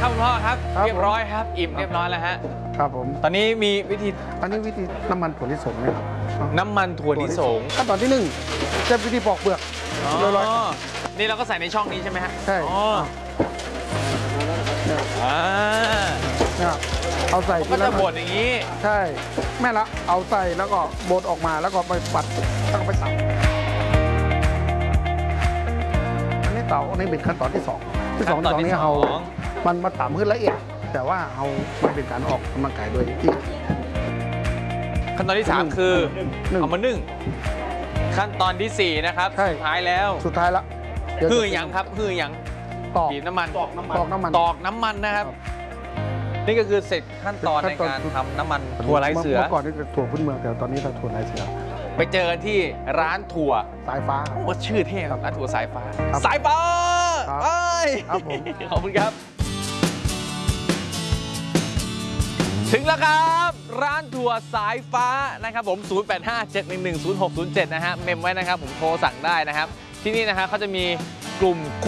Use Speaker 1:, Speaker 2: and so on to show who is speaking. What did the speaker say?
Speaker 1: ครับคุณพ่อครับเรียบร้อยครับอิ่มเรียบร้อยแล้วฮะ
Speaker 2: ครับผม
Speaker 1: ตอนนี้มีวิธี
Speaker 2: อันนี้วิธีน้ำมันถั่วลิสงเนี่ยครับ
Speaker 1: น้ำมันถั่วลิสง
Speaker 2: ขั้นตอนที่1จะวิธีปอกเปลือกร้อย
Speaker 1: ๆนี่เราก็ใส่ในช่องนี้ใช่ไหมฮะ
Speaker 2: ใช่เนี่ยเอาใส่
Speaker 1: ก็จะบดอย่างนี้
Speaker 2: ใช่แม่ละเอาใส่แล้วก็บดออกมาแล้วก็ไปปัดแล้วก็ไปสับอันนี้เตาอันนี้เป็นขั้นตอนที่2ที่นี้เอามันมาตำให้ละเอียดแต่ว่าเอามันเป็นการออกกำลังกายด้วยที่
Speaker 1: ขั้นตอนที่3คือเอามานึ่งขั้นตอนที่4นะครับสุดท้ายแล้วหือยังครับหือยังบีบน้ำมันตอกน้ำมันนะครับนี่ก็คือเสร็จขั้นตอนในการทำน้ำมันถั่วลายเสือ
Speaker 2: เมื่อก่อนนี่จะถั่วพื้นเมืองแต่ตอนนี้เราถั่วลายเสือ
Speaker 1: ไปเจอกันที่ร้านถั่ว
Speaker 2: สายฟ้า
Speaker 1: ว่าชื่อเท่ครับร้านถั่วสายฟ้าสายฟ้า
Speaker 2: ครับผม
Speaker 1: ขอบคุณครับถึงแล้วครับร้านถั่วสายฟ้านะครับผม0857110607นะฮะเมมไว้นะครับผมโทรสั่งได้นะครับที่นี่นะฮะเขาจะมีกลุ่ม